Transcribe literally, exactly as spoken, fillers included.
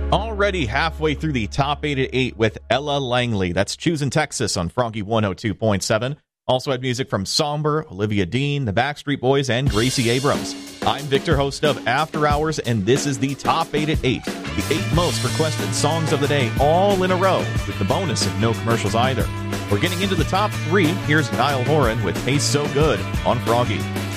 Already halfway through the top eight at eight with Ella Langley. That's Choosing Texas on Froggy one oh two point seven. Also had music from Somber, Olivia Dean, the Backstreet Boys, and Gracie Abrams. I'm Victor, host of After Hours, and this is the top eight at eight. The eight most requested songs of the day, all in a row, with the bonus of no commercials either. We're getting into the top three. Here's Niall Horan with Tastes So Good on Froggy.